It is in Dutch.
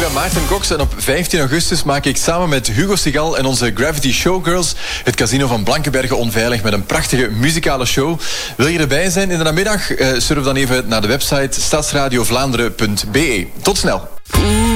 ben Maarten Cox en op 15 augustus maak ik samen met Hugo Sigal en onze Gravity Showgirls het casino van Blankenberge onveilig met een prachtige muzikale show. Wil je erbij zijn in de namiddag? Surf dan even naar de website stadsradiovlaanderen.be. Tot snel.